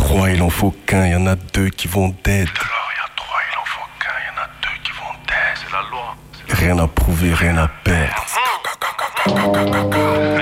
trois, il en faut qu'un, y en a deux qui vont dead. Il y a trois, il en faut qu'un, y en a deux qui vont dead. C'est la loi. Rien à prouver, rien à perdre.